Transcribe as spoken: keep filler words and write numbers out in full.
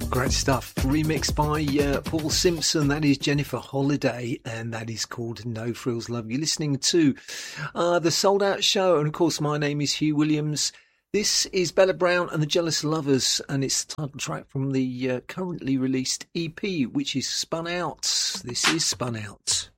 Great stuff. Remixed by uh, Paul Simpson. That is Jennifer Holliday, and that is called No Frills Love. You're listening to uh, The Sold Out Show, and of course, my name is Hugh Williams. This is Bella Brown and the Jealous Lovers, and it's the title track from the uh, currently released E P, which is Spun Out. This is Spun Out.